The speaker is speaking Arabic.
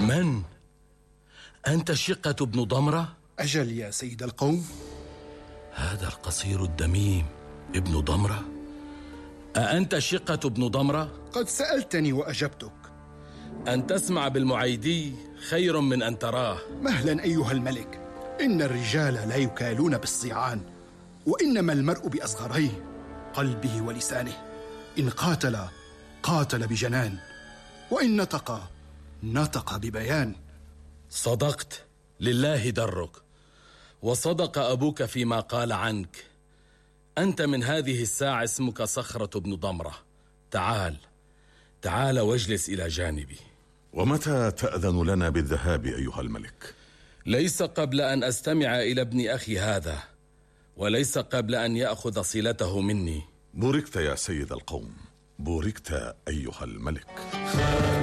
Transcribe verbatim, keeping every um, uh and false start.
من؟ أنت شقة بن ضمرة؟ أجل يا سيد القوم. هذا القصير الدميم ابن ضمرة؟ أأنت شقة بن ضمرة؟ قد سألتني وأجبتك. أن تسمع بالمعيدي خير من أن تراه. مهلا أيها الملك، إن الرجال لا يكالون بالصيعان، وإنما المرء بأصغريه، قلبه ولسانه. إن قاتل قاتل بجنان، وإن نطق نطق ببيان. صدقت، لله درك، وصدق أبوك فيما قال عنك. أنت من هذه الساعة اسمك صخرة بن ضمرة. تعال تعال واجلس إلى جانبي. ومتى تأذن لنا بالذهاب أيها الملك؟ ليس قبل أن أستمع إلى ابن أخي هذا، وليس قبل أن يأخذ صلته مني. بوركت يا سيد القوم، بوركت أيها الملك.